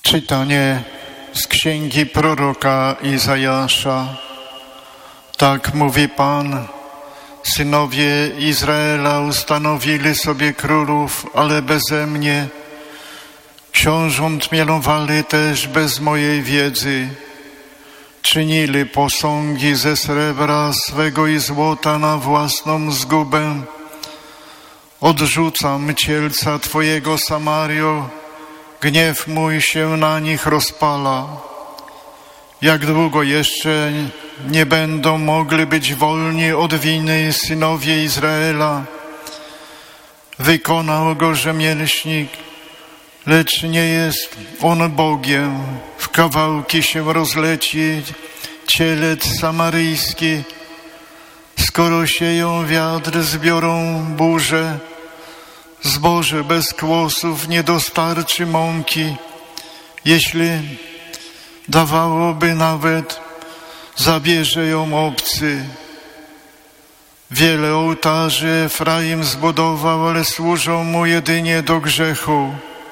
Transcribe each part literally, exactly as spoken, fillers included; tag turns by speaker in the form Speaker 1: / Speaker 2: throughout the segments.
Speaker 1: Czytanie z księgi proroka Izajasza. Tak mówi Pan: synowie Izraela ustanowili sobie królów, ale beze mnie. Książąt mianowali też bez mojej wiedzy. Czynili posągi ze srebra swego i złota na własną zgubę. Odrzucam cielca Twojego, Samario, gniew mój się na nich rozpala. Jak długo jeszcze nie będą mogli być wolni od winy synowie Izraela? Wykonał go rzemieślnik, lecz nie jest on Bogiem. W kawałki się rozleci cielec samaryjski. Skoro sieją wiatr, zbiorą burzę. Zboże bez kłosów nie dostarczy mąki. Jeśli dawałoby nawet, zabierze ją obcy. Wiele ołtarzy Efraim zbudował, ale służą mu jedynie do grzechu.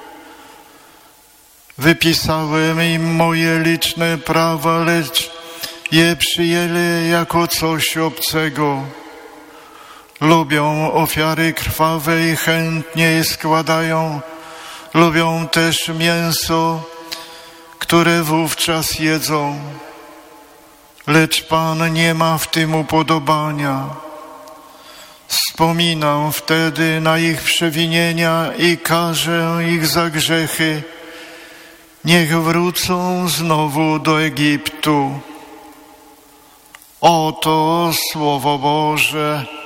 Speaker 1: Wypisałem im moje liczne prawa, lecz je przyjęli jako coś obcego. Lubią ofiary krwawe i chętnie je składają. Lubią też mięso, które wówczas jedzą. Lecz Pan nie ma w tym upodobania. Wspominam wtedy na ich przewinienia i karzę ich za grzechy. Niech wrócą znowu do Egiptu. Oto Słowo Boże.